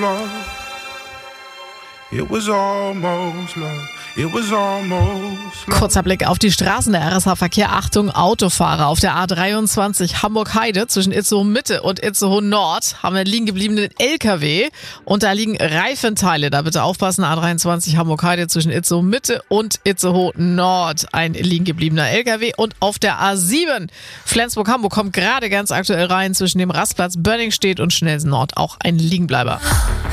It was almost love. It was almost love. Kurzer Blick auf die Straßen der RSH-Verkehr. Achtung, Autofahrer auf der A23 Hamburg-Heide zwischen Itzehoe Mitte und Itzehoe Nord haben einen liegen gebliebenen LKW und da liegen Reifenteile. Da bitte aufpassen, A23 Hamburg-Heide zwischen Itzehoe Mitte und Itzehoe Nord. Ein liegen gebliebener LKW und auf der A7 Flensburg-Hamburg kommt gerade ganz aktuell rein zwischen dem Rastplatz Bönningstedt und Schnelsen Nord auch ein Liegenbleiber.